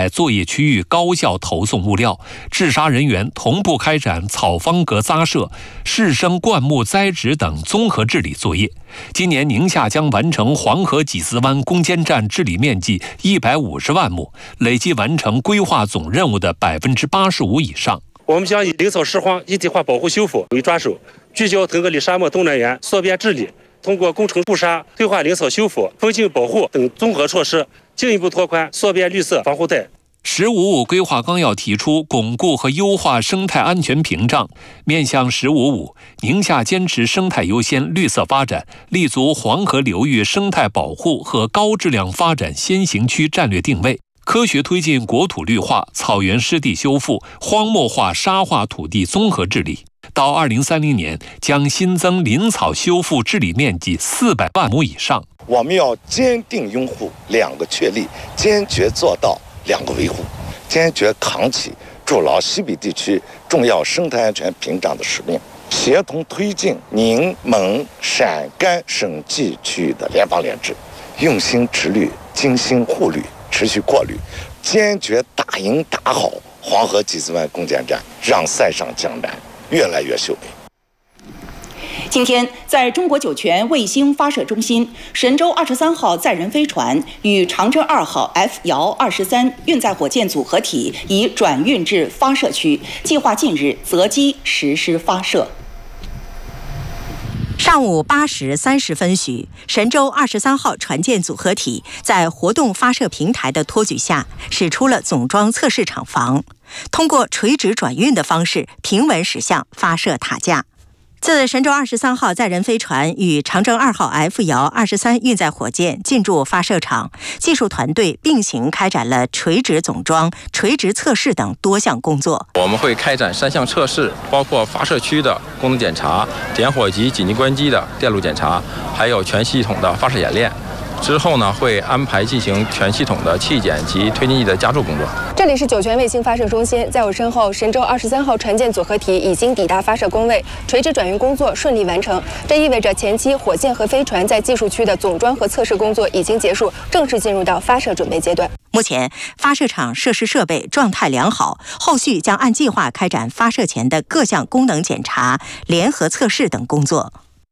在作业区域高效投送物料，治沙人员同步开展草方格扎设、室生灌木栽植等综合治理作业。今年宁夏将完成黄河几丝湾攻坚战治理面积150万亩，累计完成规划总任务的85%以上。 我们将以林草拾荒、一体化保护修复为抓手，聚焦腾格里沙漠东南沿缩边治理，通过工程固沙、退化林草修复、风景保护等综合措施，进一步拓宽缩边绿色防护带。 “15+5”规划纲要提出，巩固和优化生态安全屏障。面向“15+5”，宁夏坚持生态优先、绿色发展，立足黄河流域生态保护和高质量发展先行区战略定位，科学推进国土绿化、草原湿地修复、荒漠化、沙化土地综合治理。到2030年，将新增林草修复治理面积400万亩以上。 我们要坚定拥护2个确立，坚决做到2个维护，坚决扛起筑牢西北地区重要生态安全屏障的使命，协同推进宁蒙陕甘省际区域的联防联治，用心植绿、精心护绿、持续过滤，坚决打赢打好黄河几丝湾攻坚战，让塞上江南越来越秀美。 今天，在中国酒泉卫星发射中心，神舟23号载人飞船与长征2号 F-23运载火箭组合体已转运至发射区，计划近日择机实施发射。 上午8时30分许，神舟23号船舰组合体在活动发射平台的托举下，驶出了总装测试厂房，通过垂直转运的方式平稳驶向发射塔架。自神舟23号载人飞船与长征2号 F-23运载火箭进驻发射场，技术团队并行开展了垂直总装、垂直测试等多项工作。 我们会开展3项测试，包括发射区的功能检查、点火及紧急关机的电路检查，还有全系统的发射演练。之后呢，会安排进行全系统的气检及推进剂的加注工作。 这里是酒泉卫星发射中心，在我身后，神舟23号船舰组合体已经抵达发射工位，垂直转运工作顺利完成。这意味着前期火箭和飞船在技术区的总装和测试工作已经结束，正式进入到发射准备阶段。 目前，发射场设施设备状态良好，后续将按计划开展发射前的各项功能检查、联合测试等工作。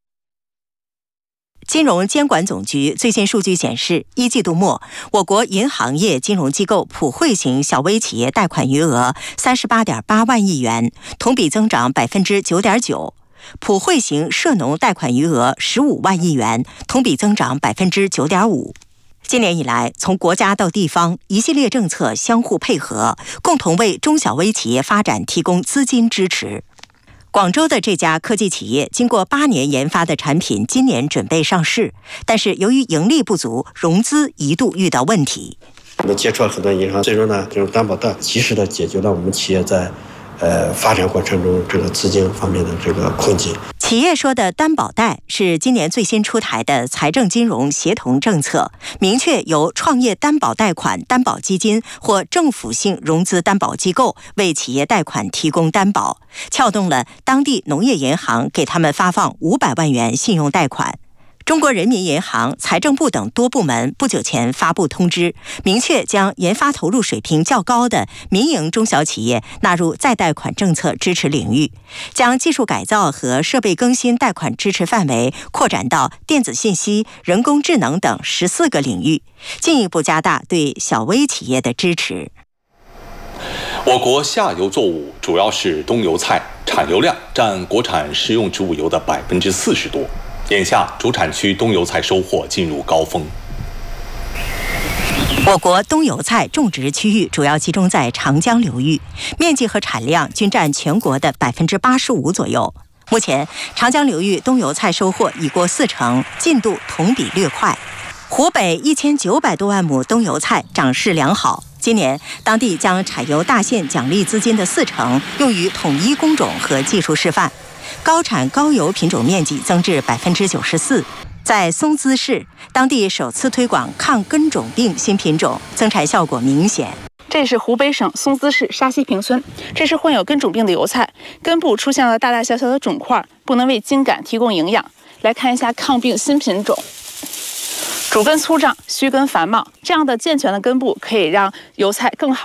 金融监管总局最新数据显示，1季度末，我国银行业金融机构普惠型小微企业贷款余额38.8万亿元，同比增长9.9%；普惠型涉农贷款余额15万亿元，同比增长9.5%。今年以来，从国家到地方，一系列政策相互配合，共同为中小微企业发展提供资金支持。广州的这家科技企业经过8年研发的产品，今年准备上市，但是由于盈利不足，融资一度遇到问题。 我们接触了很多银行，最终呢，这种担保贷及时的解决了我们企业在发展过程中这个资金方面的这个困境。 企业说的担保贷是今年最新出台的财政金融协同政策，明确由创业担保贷款担保基金或政府性融资担保机构为企业贷款提供担保，撬动了当地农业银行给他们发放500万元信用贷款。中国人民银行、财政部等多部门不久前发布通知，明确将研发投入水平较高的民营中小企业纳入再贷款政策支持领域，将技术改造和设备更新贷款支持范围扩展到电子信息、人工智能等14个领域，进一步加大对小微企业的支持。 我国下游作物主要是冬油菜，产油量占国产食用植物油的40%多。眼下，主产区冬油菜收获进入高峰。 我国冬油菜种植区域主要集中在长江流域，面积和产量均占全国的85%左右。目前，长江流域冬油菜收获已过40%，进度同比略快。湖北1900多万亩冬油菜长势良好。今年，当地将产油大县奖励资金的40%用于统一工种和技术示范。高产高油品种面积增至94%，在松滋市，当地首次推广抗根种病新品种，增产效果明显。 这是湖北省松滋市沙溪坪村，这是患有根种病的油菜，根部出现了大大小小的肿块，不能为茎秆提供营养。来看一下抗病新品种，主根粗壮，须根繁茂，这样的健全的根部可以让油菜更好